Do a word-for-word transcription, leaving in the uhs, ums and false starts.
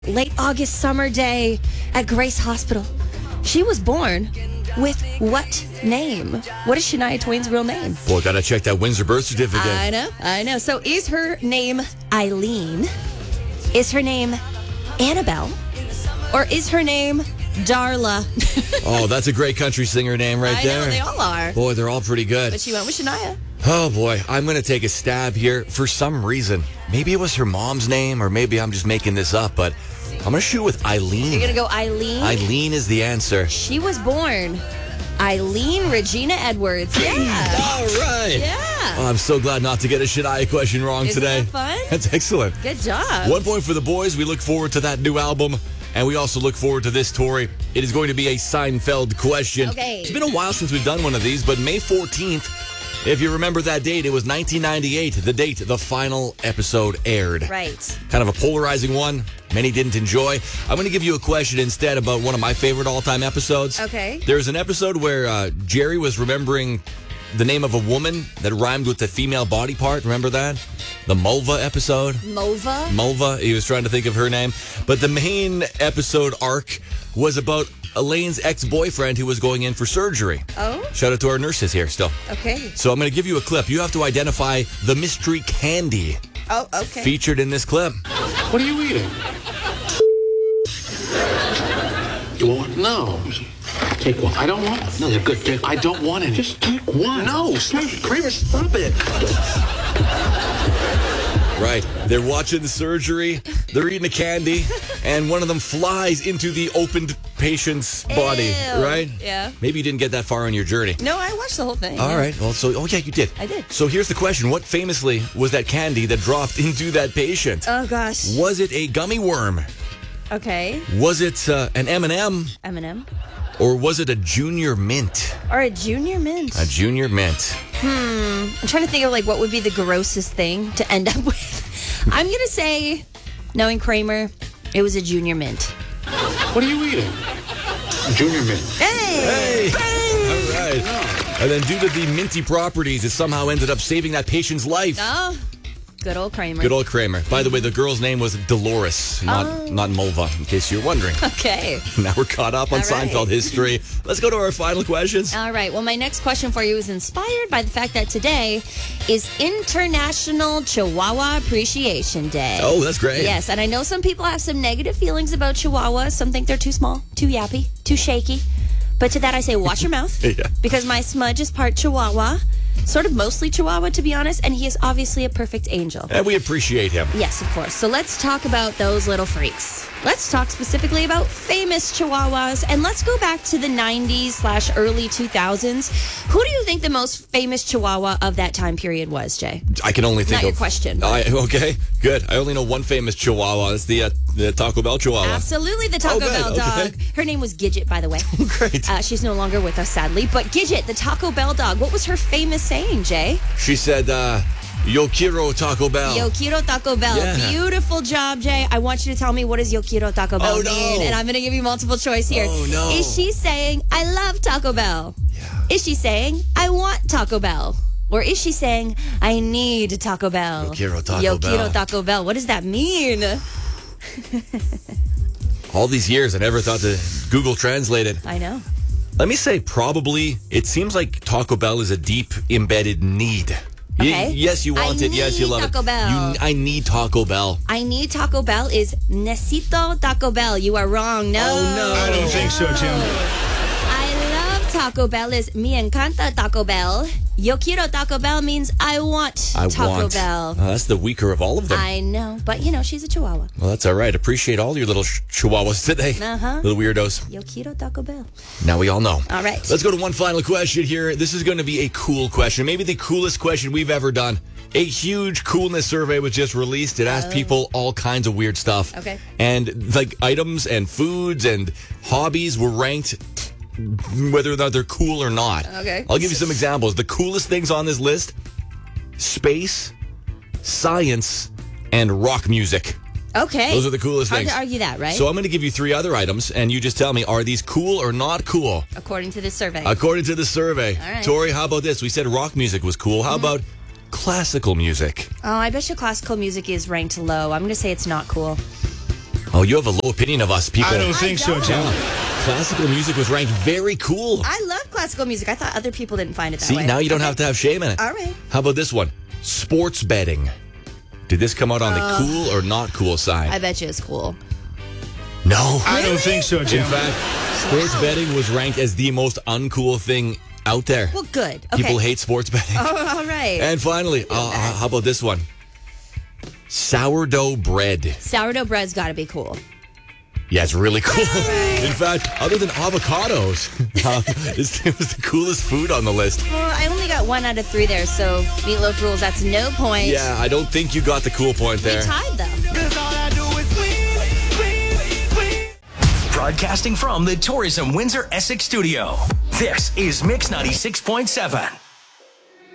Late August summer day at Grace Hospital. She was born with what name? What is Shania Twain's real name? Boy, gotta check that Windsor birth certificate. I know, I know. So is her name Eileen? Is her name Annabelle? Or is her name Darla? Oh, that's a great country singer name right I there. know, they all are. Boy, they're all pretty good. But she went with Shania. Oh, boy. I'm going to take a stab here. For some reason, maybe it was her mom's name, or maybe I'm just making this up, but I'm going to shoot with Eileen. You're going to go Eileen? Eileen is the answer. She was born Eileen Regina Edwards. Yeah. All right. Yeah. Oh, I'm so glad not to get a Shania question wrong Isn't today. that fun? That's excellent. Good job. One point for the boys. We look forward to that new album. And we also look forward to this, Tori. It is going to be a Seinfeld question. Okay. It's been a while since we've done one of these, but May fourteenth, if you remember that date, it was nineteen ninety-eight, the date the final episode aired. Right. Kind of a polarizing one. Many didn't enjoy. I'm going to give you a question instead about one of my favorite all-time episodes. Okay. There's an episode where uh, Jerry was remembering the name of a woman that rhymed with the female body part. Remember that? The Mulva episode? Mova? Mulva. He was trying to think of her name. But the main episode arc was about Elaine's ex-boyfriend who was going in for surgery. Oh? Shout out to our nurses here still. Okay. So I'm going to give you a clip. You have to identify the mystery candy Oh, okay. featured in this clip. What are you eating? You want? No. Take one. I don't want. No, they're good. Take, I don't want any. Just take one. No, stop. Kramer, stop it. Right. They're watching the surgery. They're eating a candy, and one of them flies into the opened patient's body. Ew. Right? Yeah. Maybe you didn't get that far on your journey. No, I watched the whole thing. All yeah. right. Well, so, oh, yeah, you did. I did. So here's the question. What famously was that candy that dropped into that patient? Oh, gosh. Was it a gummy worm? Okay. Was it uh, an M and M? M and M. Or was it a junior mint? Or a junior mint. A junior mint. I'm trying to think of like what would be the grossest thing to end up with. I'm going to say, knowing Kramer, it was a junior mint. What are you eating? Junior mint. Hey! Hey! All right. And then due to the minty properties, it somehow ended up saving that patient's life. Oh, good old Kramer. Good old Kramer. By the way, the girl's name was Dolores, not Oh. not Mulva, in case you're wondering. Okay. Now we're caught up on All right. Seinfeld history. Let's go to our final questions. All right. Well, my next question for you is inspired by the fact that today is International Chihuahua Appreciation Day. Oh, that's great. Yes, and I know some people have some negative feelings about Chihuahuas. Some think they're too small, too yappy, too shaky. But to that I say, watch your mouth. Yeah. Because my smudge is part Chihuahua, sort of mostly Chihuahua, to be honest, and he is obviously a perfect angel. And we appreciate him. Yes, of course. So let's talk about those little freaks. Let's talk specifically about famous Chihuahuas, and let's go back to the nineties slash early two thousands. Who do you think the most famous Chihuahua of that time period was, Jay? I can only think Not your of... question. I, okay, good. I only know one famous Chihuahua. It's the, uh, the Taco Bell Chihuahua. Absolutely, the Taco Oh, good. Bell dog. Okay. Her name was Gidget, by the way. Great. Uh, she's no longer with us, sadly. But Gidget, the Taco Bell dog, what was her famous saying, Jay? She said, uh, Yo quiero Taco Bell. Yo quiero Taco Bell. Yeah. Beautiful job, Jay. I want you to tell me, what does Yo quiero Taco Bell Oh, no. mean? And I'm going to give you multiple choice here. Oh, no. Is she saying, I love Taco Bell? Yeah. Is she saying, I want Taco Bell? Or is she saying, I need Taco Bell? Yo quiero Taco Yo Bell. quiero Taco Bell. What does that mean? All these years, I never thought to Google Translate it. I know. Let me say probably, it seems like Taco Bell is a deep embedded need. Y- Okay. yes, you want I it. Yes, you need love Taco it. Bell. You, I need Taco Bell. I need Taco Bell is necesito Taco Bell. You are wrong. No. Oh, no. I don't think so, Tim. I love Taco Bell is me encanta Taco Bell. Yo quiero Taco Bell means I want I Taco want. Bell. Oh, that's the weaker of all of them. I know, but you know, she's a Chihuahua. well, that's all right. Appreciate all your little ch- chihuahuas today. Uh-huh. Little weirdos. Yo quiero Taco Bell. Now we all know. All right. Let's go to one final question here. This is going to be a cool question. Maybe the coolest question we've ever done. A huge coolness survey was just released. It asked people all kinds of weird stuff. Okay. And like items and foods and hobbies were ranked whether or not they're cool or not. Okay. I'll give you some examples. The coolest things on this list: space, science, and rock music. Okay. Those are the coolest Hard things. to argue that, right? So I'm going to give you three other items, and you just tell me, are these cool or not cool? According to this survey. According to the survey. All right. Tori, how about this? We said rock music was cool. How about classical music? Oh, I bet you classical music is ranked low. I'm going to say it's not cool. Oh, you have a low opinion of us people. I don't think I so, don't. John. Classical music was ranked very cool. I love classical music. I thought other people didn't find it that See, way. now you don't Okay. have to have shame in it. All right. How about this one? Sports betting. Did this come out on the cool or not cool side? I bet you it's cool. No. I don't think so, In Jim. fact, sports betting was ranked as the most uncool thing out there. Well, good. Okay. People hate sports betting. Oh, all right. And finally, uh, how about this one? Sourdough bread. Sourdough bread's got to be cool. Yeah, it's really cool. In fact, other than avocados, uh, this it was the coolest food on the list. Well, I only got one out of three there, so meatloaf rules. That's no point. Yeah, I don't think you got the cool point We there. tied though. Broadcasting from the Tourism Windsor Essex studio. This is Mix ninety-six point seven.